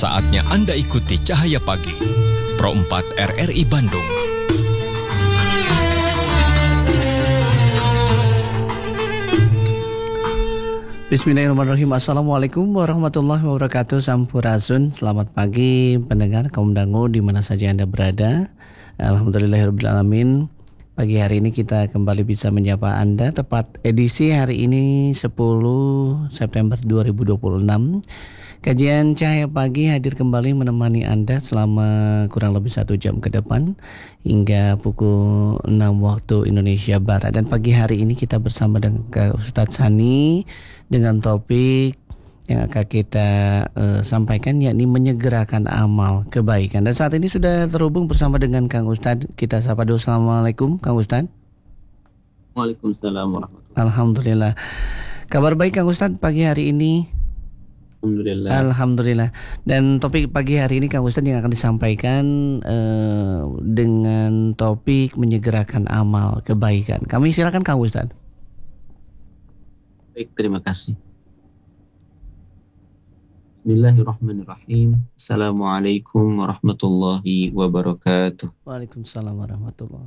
Saatnya Anda ikuti Cahaya Pagi, Pro 4 RRI Bandung. Bismillahirrahmanirrahim. Assalamualaikum warahmatullahi wabarakatuh. Sampurasun. Selamat pagi pendengar kaum dangu di mana saja Anda berada. Alhamdulillahirrahmanirrahim. Pagi hari ini kita kembali bisa menyapa Anda. Tepat edisi hari ini 10 September 2026. Kajian Cahaya Pagi hadir kembali menemani Anda selama kurang lebih 1 jam ke depan hingga pukul 6 waktu Indonesia Barat. Dan pagi hari ini kita bersama dengan Ustadz Sani dengan topik yang akan kita sampaikan, yakni menyegerakan amal kebaikan. Dan saat ini sudah terhubung bersama dengan Kang Ustadz. Kita sapa dulu. Assalamualaikum Kang Ustadz. Waalaikumsalam warahmatullahi wabarakatuh. Alhamdulillah. Kabar baik Kang Ustadz pagi hari ini? Alhamdulillah. Dan topik pagi hari ini Kang Ustadz yang akan disampaikan dengan topik menyegerakan amal kebaikan. Kami silakan Kang Ustadz. Baik, terima kasih. Bismillahirrahmanirrahim. Assalamualaikum warahmatullahi wabarakatuh. Waalaikumsalam warahmatullahi.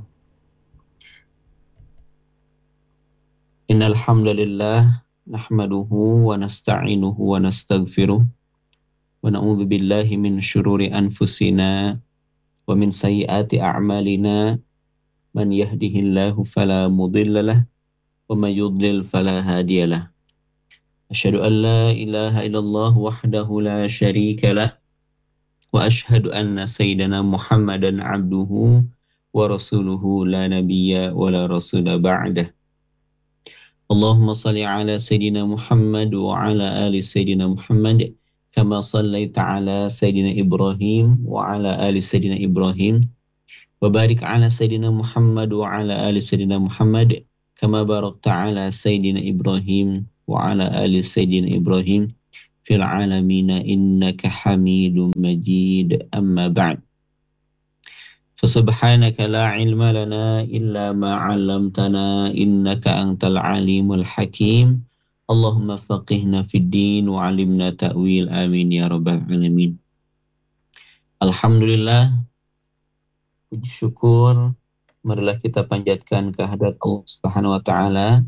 Innal hamdalillah nahmaduhu wa nasta'inuhu wa nastaghfiruh wa na'udzu billahi min syururi anfusina wa min sayyiati a'malina man yahdihillahu fala mudhillalah wa may yudlil fala hadiyalah. Asyhadu an la ilaha illallah wahdahu la syarika lah wa asyhadu anna sayyidana Muhammadan abduhu wa rasuluhu la nabiyya wa la rasula ba'dah. Allahumma salli ala Sayyidina Muhammad wa ala ali Sayyidina Muhammad kama sallaita ala Sayyidina Ibrahim wa ala ali Sayyidina Ibrahim wa barik ala Sayyidina Muhammad wa ala ali Sayyidina Muhammad kama barakta ala Sayyidina Ibrahim wa ala ali Sayyidina Ibrahim fil alamina innaka Hamidum Majid. Amma ba'd. فسبحانك لا علم لنا إلا ما علمتنا إنك أنت العليم الحكيم اللهم فقهنا في الدين وعلمنا تأويل آمين يا رب العالمين. Alhamdulillah, puji syukur marilah kita panjatkan kehadirat Allah Subhanahu wa taala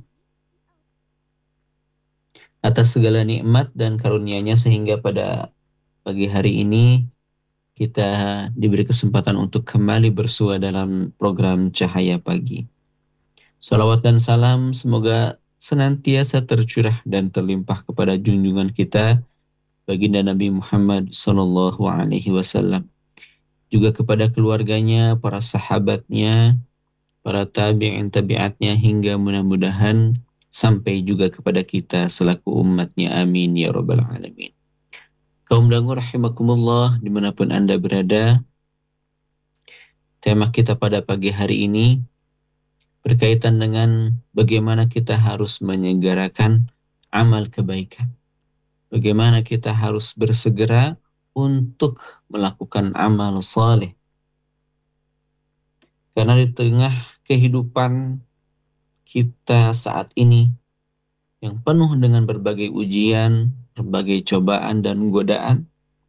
atas segala nikmat dan karunia-Nya sehingga pada pagi hari ini kita diberi kesempatan untuk kembali bersua dalam program Cahaya Pagi. Salawat dan salam semoga senantiasa tercurah dan terlimpah kepada junjungan kita, baginda Nabi Muhammad sallallahu alaihi wasallam. Juga kepada keluarganya, para sahabatnya, para tabi'in tabi'atnya hingga mudah-mudahan sampai juga kepada kita selaku umatnya. Amin ya rabbal alamin. Kaum dangu rahimakumullah dimanapun Anda berada, tema kita pada pagi hari ini berkaitan dengan bagaimana kita harus menyegerakan amal kebaikan. Bagaimana kita harus bersegera untuk melakukan amal saleh. Karena di tengah kehidupan kita saat ini yang penuh dengan berbagai ujian, berbagai cobaan dan godaan,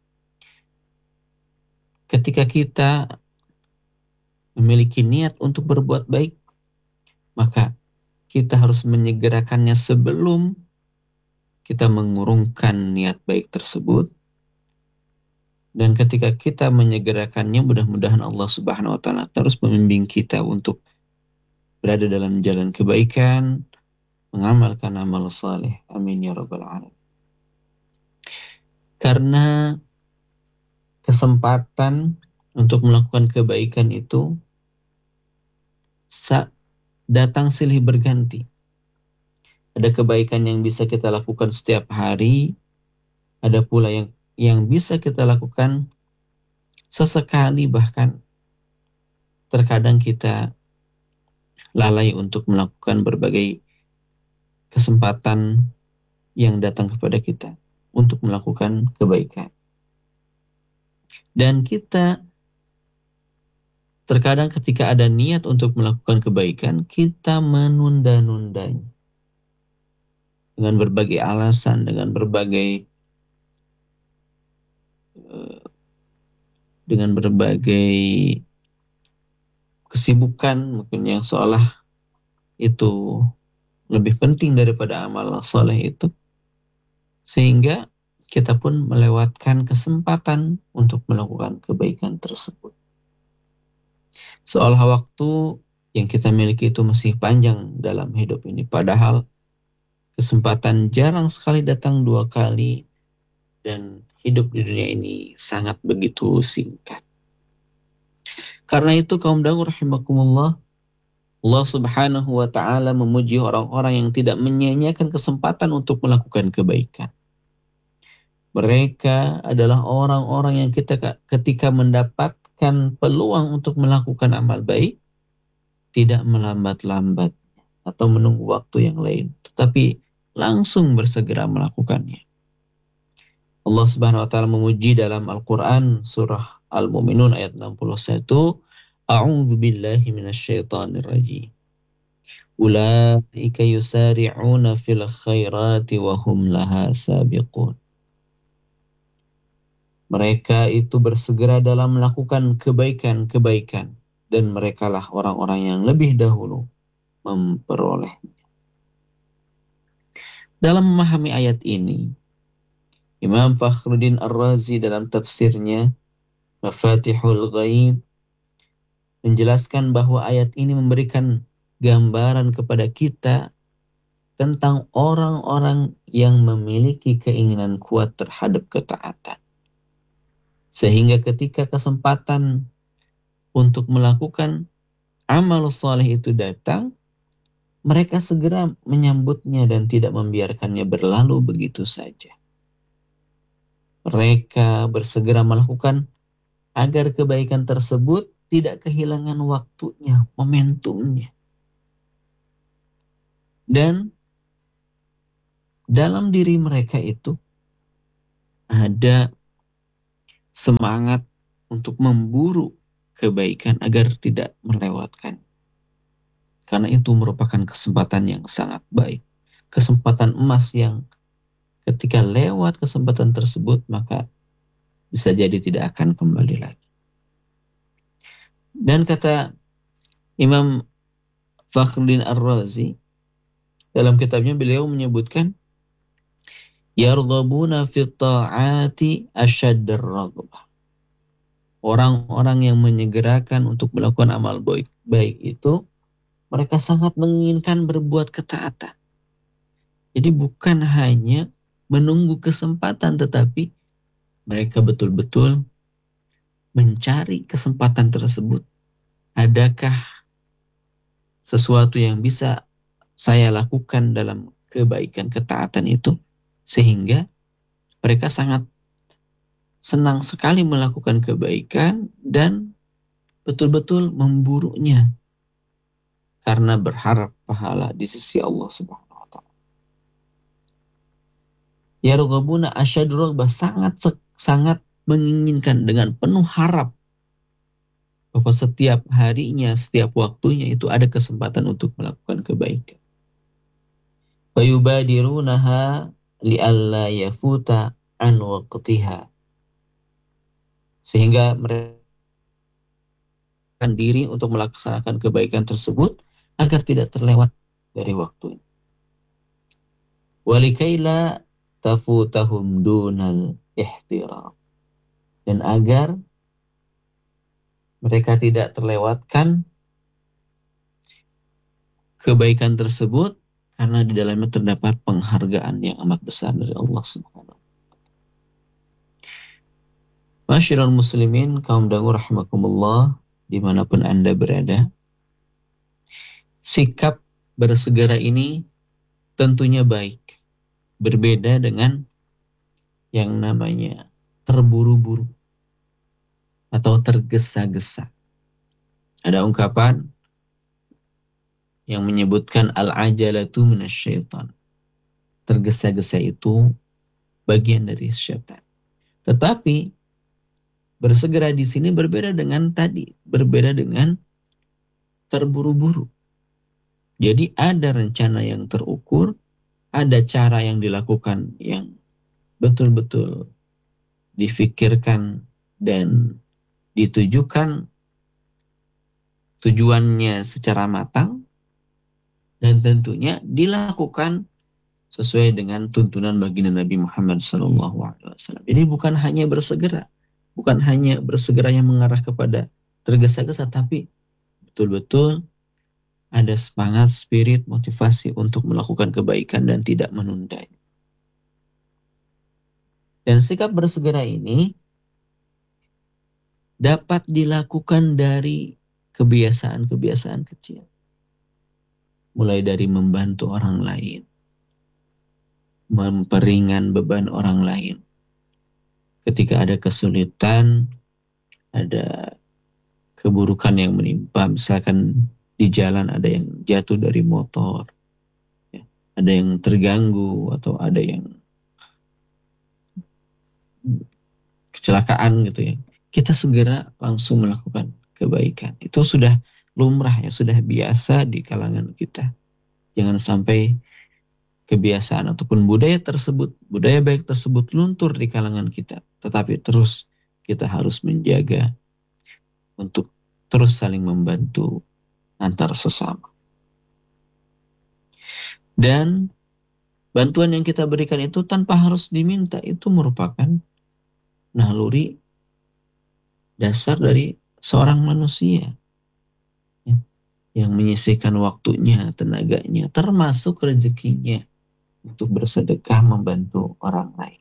ketika kita memiliki niat untuk berbuat baik, maka kita harus menyegerakannya sebelum kita mengurungkan niat baik tersebut. Dan ketika kita menyegerakannya, mudah-mudahan Allah Subhanahu wa taala terus membimbing kita untuk berada dalam jalan kebaikan, mengamalkan amal saleh. Amin ya rabbal alamin. Karena kesempatan untuk melakukan kebaikan itu datang silih berganti. Ada kebaikan yang bisa kita lakukan setiap hari, ada pula yang bisa kita lakukan sesekali, bahkan terkadang kita lalai untuk melakukan berbagai kesempatan yang datang kepada kita untuk melakukan kebaikan. Dan kita terkadang ketika ada niat untuk melakukan kebaikan, kita menunda-nundanya dengan berbagai alasan, dengan berbagai dengan berbagai kesibukan mungkin yang seolah itu lebih penting daripada amal soleh itu, sehingga kita pun melewatkan kesempatan untuk melakukan kebaikan tersebut. Seolah waktu yang kita miliki itu masih panjang dalam hidup ini, padahal kesempatan jarang sekali datang 2 kali, dan hidup di dunia ini sangat begitu singkat. Karena itu kaum dangu rahimakumullah, Allah subhanahu wa ta'ala memuji orang-orang yang tidak menyia-nyiakan kesempatan untuk melakukan kebaikan. Mereka adalah orang-orang yang ketika mendapatkan peluang untuk melakukan amal baik, tidak melambat-lambat atau menunggu waktu yang lain, tetapi langsung bersegera melakukannya. Allah Subhanahu wa taala memuji dalam Al-Qur'an surah Al-Mu'minun ayat 61, A'udzu billahi minasyaitonir rajim. Ulaika yusari'una fil khairati wa hum laha sabiqun. Mereka itu bersegera dalam melakukan kebaikan-kebaikan, dan merekalah orang-orang yang lebih dahulu memperolehnya. Dalam memahami ayat ini, Imam Fakhruddin Ar-Razi dalam tafsirnya Mafatihul Ghaib menjelaskan bahwa ayat ini memberikan gambaran kepada kita tentang orang-orang yang memiliki keinginan kuat terhadap ketaatan. Sehingga ketika kesempatan untuk melakukan amal saleh itu datang, mereka segera menyambutnya dan tidak membiarkannya berlalu begitu saja. Mereka bersegera melakukan agar kebaikan tersebut tidak kehilangan waktunya, momentumnya. Dan dalam diri mereka itu ada semangat untuk memburu kebaikan agar tidak melewatkan. Karena itu merupakan kesempatan yang sangat baik. Kesempatan emas yang ketika lewat kesempatan tersebut, maka bisa jadi tidak akan kembali lagi. Dan kata Imam Fakhruddin Ar-Razi, dalam kitabnya beliau menyebutkan, Yarghabuna fi ta'ati asyaddar raghbah. Orang-orang yang menyegerakan untuk melakukan amal baik itu, mereka sangat menginginkan berbuat ketaatan. Jadi bukan hanya menunggu kesempatan, tetapi mereka betul-betul mencari kesempatan tersebut. Adakah sesuatu yang bisa saya lakukan dalam kebaikan ketaatan itu, sehingga mereka sangat senang sekali melakukan kebaikan dan betul-betul memburunya karena berharap pahala di sisi Allah Subhanahu wa taala. Yarghabuna asyaddur raghbah, sangat menginginkan dengan penuh harap bahwa setiap harinya, setiap waktunya itu ada kesempatan untuk melakukan kebaikan. Fayubadirunaha li'alla yafuta an waqtiha. Sehingga mereka diri untuk melaksanakan kebaikan tersebut agar tidak terlewat dari waktunya. Walikaila tafutahum dunal ihtiram. Dan agar mereka tidak terlewatkan kebaikan tersebut karena di dalamnya terdapat penghargaan yang amat besar dari Allah Subhanahu wa taala. Masyiral muslimin, kaum dangu rahimakumullah, dimanapun Anda berada, sikap bersegera ini tentunya baik. Berbeda dengan yang namanya terburu-buru atau tergesa-gesa. Ada ungkapan yang menyebutkan al-ajalatu minasyaitan. Tergesa-gesa itu bagian dari syaitan. Tetapi bersegera di sini berbeda dengan tadi, berbeda dengan terburu-buru. Jadi ada rencana yang terukur, ada cara yang dilakukan yang betul-betul difikirkan dan ditujukan tujuannya secara matang, dan tentunya dilakukan sesuai dengan tuntunan baginda Nabi Muhammad SAW. Jadi bukan hanya bersegera yang mengarah kepada tergesa-gesa, tapi betul-betul ada semangat, spirit, motivasi untuk melakukan kebaikan dan tidak menunda. Dan sikap bersegera ini dapat dilakukan dari kebiasaan-kebiasaan kecil. Mulai dari membantu orang lain, memperingan beban orang lain. Ketika ada kesulitan, ada keburukan yang menimpa, misalkan di jalan ada yang jatuh dari motor, ya, ada yang terganggu, atau ada yang kecelakaan gitu ya. Kita segera langsung melakukan kebaikan. Itu sudah lumrah ya, sudah biasa di kalangan kita. Jangan sampai kebiasaan ataupun budaya baik tersebut luntur di kalangan kita. Tetapi terus kita harus menjaga untuk terus saling membantu antar sesama. Dan bantuan yang kita berikan itu tanpa harus diminta, itu merupakan naluri dasar dari seorang manusia yang menyisihkan waktunya, tenaganya, termasuk rezekinya untuk bersedekah membantu orang lain.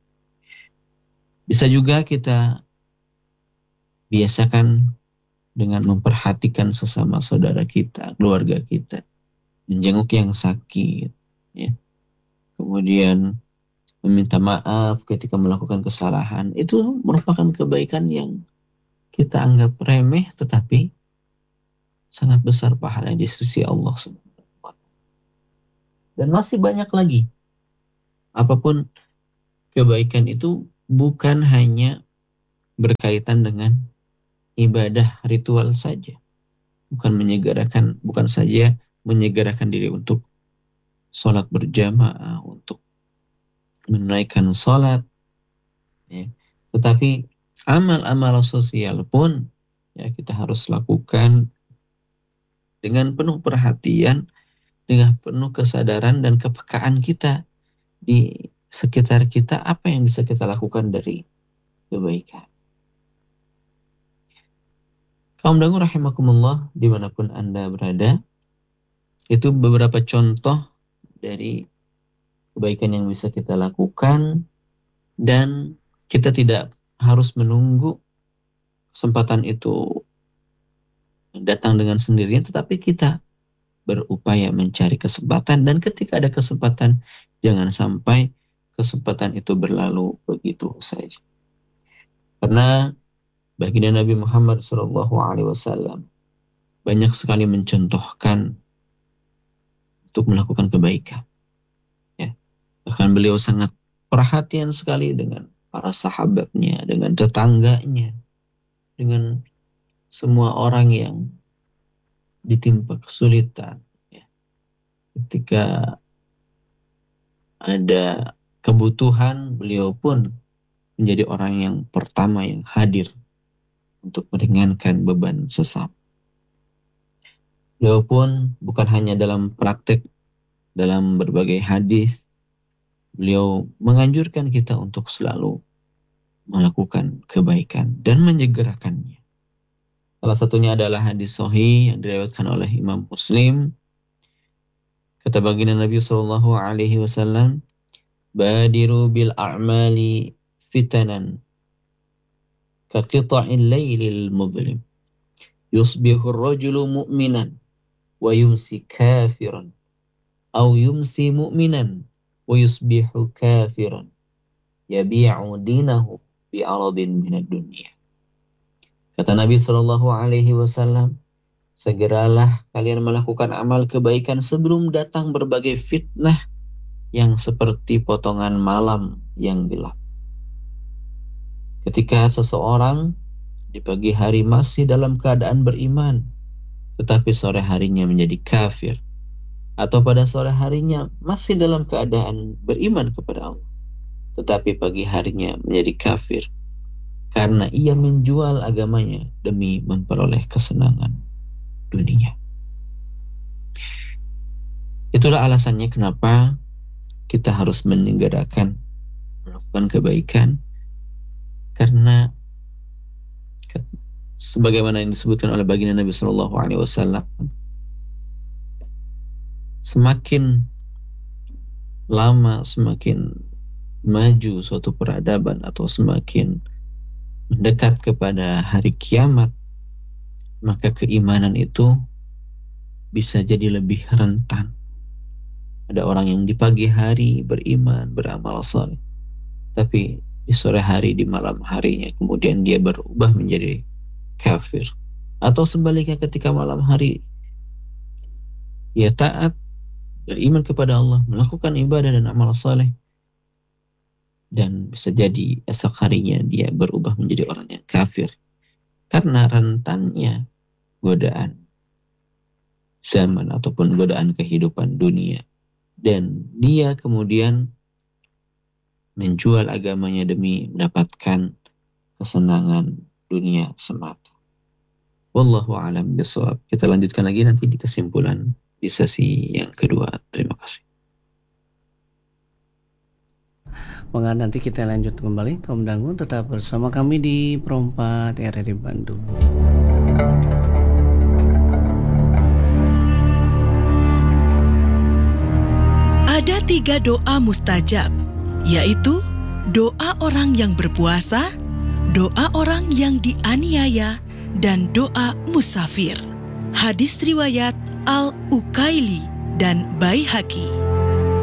Bisa juga kita biasakan dengan memperhatikan sesama saudara kita, keluarga kita, menjenguk yang sakit, ya. Kemudian meminta maaf ketika melakukan kesalahan. Itu merupakan kebaikan yang kita anggap remeh, tetapi sangat besar pahala di sisi Allah SWT. Dan masih banyak lagi. Apapun kebaikan itu bukan hanya berkaitan dengan ibadah ritual saja. Bukan saja menyegerakan diri untuk sholat berjamaah, untuk menunaikan sholat, ya. Tetapi amal-amal sosial pun ya kita harus lakukan dengan penuh perhatian, dengan penuh kesadaran dan kepekaan kita di sekitar kita, apa yang bisa kita lakukan dari kebaikan. Kaum dangu rahimakumullah, dimanapun Anda berada, itu beberapa contoh dari kebaikan yang bisa kita lakukan, dan kita tidak harus menunggu kesempatan itu datang dengan sendirinya, tetapi kita berupaya mencari kesempatan, dan ketika ada kesempatan, jangan sampai kesempatan itu berlalu begitu saja. Karena baginda Nabi Muhammad SAW banyak sekali mencontohkan untuk melakukan kebaikan. Ya. Bahkan beliau sangat perhatian sekali dengan para sahabatnya, dengan tetangganya, dengan semua orang yang ditimpa kesulitan. Ya. Ketika ada kebutuhan, beliau pun menjadi orang yang pertama yang hadir untuk meringankan beban sesama. Beliau pun bukan hanya dalam praktek, dalam berbagai hadis, beliau menganjurkan kita untuk selalu melakukan kebaikan dan menyegerakannya. Salah satunya adalah hadis sahih yang diriwayatkan oleh Imam Muslim. Kata baginda Nabi SAW, "Badiru bil a'mali fitanan ka qita'il laylil mudlim. Yusbihu ar-rajulu mu'minan wa yumsi kafiran, aw yumsi mu'minan wa yusbihu kafiran, yabi'u dinahu bi'aradin minad dunya." Kata Nabi SAW, segeralah kalian melakukan amal kebaikan sebelum datang berbagai fitnah yang seperti potongan malam yang gelap. Ketika seseorang di pagi hari masih dalam keadaan beriman, tetapi sore harinya menjadi kafir, atau pada sore harinya masih dalam keadaan beriman kepada Allah, tetapi pagi harinya menjadi kafir, karena ia menjual agamanya demi memperoleh kesenangan dunia. Itulah alasannya kenapa kita harus menyegerakan melakukan kebaikan, karena sebagaimana yang disebutkan oleh baginda Nabi Shallallahu Alaihi Wasallam, semakin lama, semakin maju suatu peradaban atau semakin mendekat kepada hari kiamat, maka keimanan itu bisa jadi lebih rentan. Ada orang yang di pagi hari beriman, beramal saleh, tapi di sore hari, di malam harinya kemudian dia berubah menjadi kafir. Atau sebaliknya, ketika malam hari ia taat, beriman kepada Allah, melakukan ibadah dan amal saleh, dan bisa jadi esok harinya dia berubah menjadi orang yang kafir karena rentannya godaan zaman ataupun godaan kehidupan dunia, dan dia kemudian menjual agamanya demi mendapatkan kesenangan dunia semata. Wallahu a'lam bishawab. Kita lanjutkan lagi nanti di kesimpulan di sesi yang kedua. Terima kasih. Maka nanti kita lanjut kembali. Kaum Dangu tetap bersama kami di Pro4 RRI Bandung. Ada 3 doa mustajab, yaitu doa orang yang berpuasa, doa orang yang dianiaya, dan doa musafir. Hadis riwayat Al-Ukaili dan Baihaqi.